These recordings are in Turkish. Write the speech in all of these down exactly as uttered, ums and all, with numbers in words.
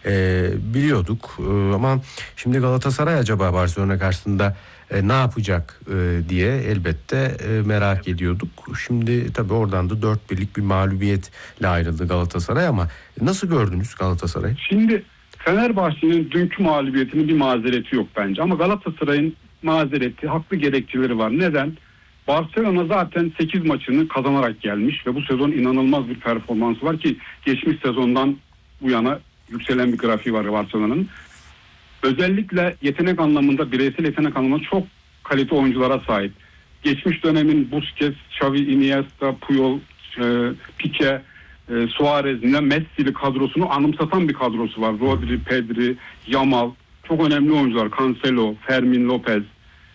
e, biliyorduk. E, ama şimdi Galatasaray acaba Barcelona karşısında e, ne yapacak e, diye elbette e, merak ediyorduk. Şimdi tabii oradan da dört birlik bir mağlubiyetle ayrıldı Galatasaray ama nasıl gördünüz Galatasaray'ı? Şimdi Fenerbahçe'nin dünkü mağlubiyetinin bir mazereti yok bence. Ama Galatasaray'ın mazereti, haklı gerekçeleri var. Neden? Barcelona zaten sekiz maçını kazanarak gelmiş ve bu sezon inanılmaz bir performansı var ki geçmiş sezondan bu yana yükselen bir grafiği var Barcelona'nın. Özellikle yetenek anlamında, bireysel yetenek anlamında çok kalite oyunculara sahip. Geçmiş dönemin Busquets, Xavi, Iniesta, Puyol, e, Pique, e, Suarez, Messi'li kadrosunu anımsatan bir kadrosu var. Rodri, Pedri, Yamal, çok önemli oyuncular. Cancelo, Fermin Lopez,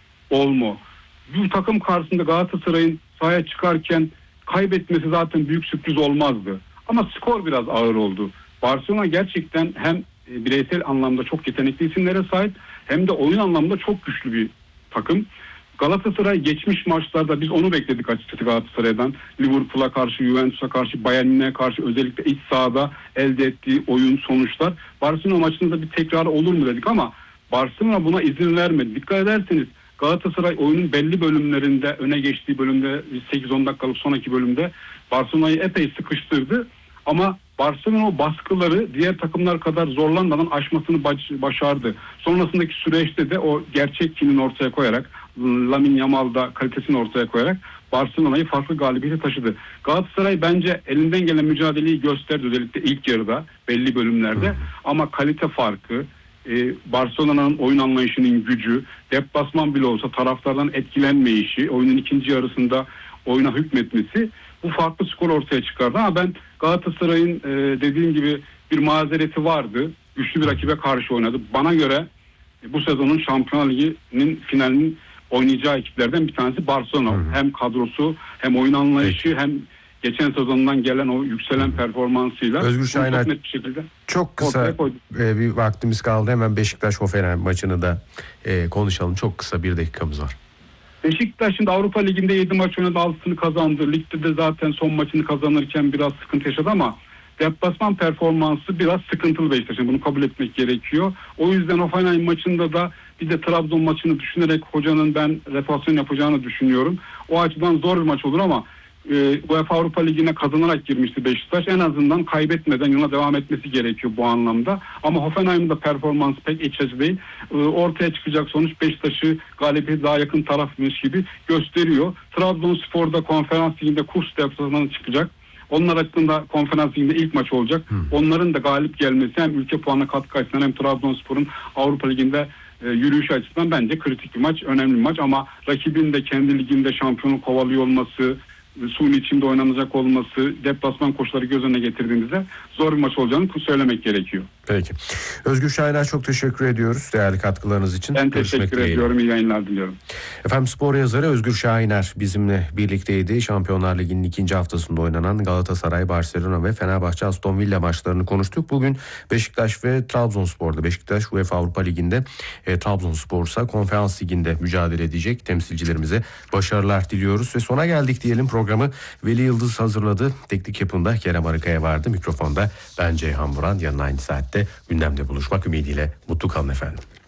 Olmo. Bu takım karşısında Galatasaray'ın sahaya çıkarken kaybetmesi zaten büyük sürpriz olmazdı. Ama skor biraz ağır oldu. Barcelona gerçekten hem bireysel anlamda çok yetenekli isimlere sahip hem de oyun anlamda çok güçlü bir takım. Galatasaray geçmiş maçlarda biz onu bekledik açıkçası Galatasaray'dan. Liverpool'a karşı, Juventus'a karşı, Bayern Münih'e karşı özellikle iç sahada elde ettiği oyun, sonuçlar. Barcelona maçında bir tekrar olur mu dedik ama Barcelona buna izin vermedi. Dikkat ederseniz Galatasaray oyunun belli bölümlerinde, öne geçtiği bölümde sekiz on dakikalık sonraki bölümde Barcelona'yı epey sıkıştırdı. Ama Barcelona o baskıları diğer takımlar kadar zorlanmadan aşmasını başardı. Sonrasındaki süreçte de o gerçek kimliğini ortaya koyarak, Lamine Yamal'da kalitesini ortaya koyarak Barcelona'yı farklı galibiyete taşıdı. Galatasaray bence elinden gelen mücadeleyi gösterdi özellikle ilk yarıda belli bölümlerde. Ama kalite farkı, Barcelona'nın oyun anlayışının gücü, deplasman bile olsa taraftardan etkilenmeyişi, oyunun ikinci yarısında oyuna hükmetmesi bu farklı skor ortaya çıkardı. Ama ben Galatasaray'ın e, dediğim gibi bir mazereti vardı. Güçlü bir rakibe karşı oynadı. Bana göre e, bu sezonun Şampiyonlar Ligi'nin finalinin oynayacağı ekiplerden bir tanesi Barcelona. Hı hı. Hem kadrosu hem oyun anlayışı Peki. hem geçen sezondan gelen o yükselen performansıyla Özgür Şahiner, çok, bir şekilde çok kısa e, bir vaktimiz kaldı. Hemen Beşiktaş-Hoffenheim maçını da e, konuşalım. Çok kısa bir dakikamız var. Beşiktaş şimdi Avrupa Ligi'nde yedi maç oynadı, altısını kazandı. Ligde de zaten son maçını kazanırken biraz sıkıntı yaşadı ama deplasman performansı biraz sıkıntılı Beşiktaş'ın. Bunu kabul etmek gerekiyor. O yüzden Hoffenheim maçında da bir de Trabzon maçını düşünerek hocanın ben rotasyon yapacağını düşünüyorum. O açıdan zor bir maç olur ama e, UEFA Avrupa Ligi'ne kazanarak girmişti Beşiktaş. En azından kaybetmeden yola devam etmesi gerekiyor bu anlamda. Ama Hoffenheim'in de performansı pek iç açı değil. E, ortaya çıkacak sonuç Beşiktaş'ı galibiyete daha yakın tarafmış gibi gösteriyor. Trabzonspor'da Konferans Ligi'nde kurs deplasmanı çıkacak. Onlar hakkında Konferans Ligi'nde ilk maç olacak. Hmm. Onların da galip gelmesi hem ülke puanına katkı açısından hem Trabzonspor'un Avrupa Ligi'nde e, yürüyüş açısından bence kritik bir maç, önemli bir maç. Ama rakibin de kendi liginde şampiyonu kovalıyor olması, suyun içinde oynanacak olması, deplasman koşulları göz önüne getirdiğimizde zor bir maç olacağını söylemek gerekiyor. Peki. Özgür Şahiner, çok teşekkür ediyoruz değerli katkılarınız için. Ben Görüşmek teşekkür dileğiyle. ediyorum. İyi yayınlar diliyorum. Efendim, spor yazarı Özgür Şahiner bizimle birlikteydi. Şampiyonlar Ligi'nin ikinci haftasında oynanan Galatasaray, Barcelona ve Fenerbahçe Aston Villa maçlarını konuştuk. Bugün Beşiktaş ve Trabzonspor'da. Beşiktaş UEFA Avrupa Ligi'nde, e, Trabzonspor ise Konferans Ligi'nde mücadele edecek. Temsilcilerimize başarılar diliyoruz ve sona geldik diyelim. Programı Veli Yıldız hazırladı. Teknik yapımda Kerem Arıkaya vardı. Mikrofonda ben Ceyhan Buran. Yarın aynı saatte gündemde buluşmak ümidiyle mutlu kalın efendim.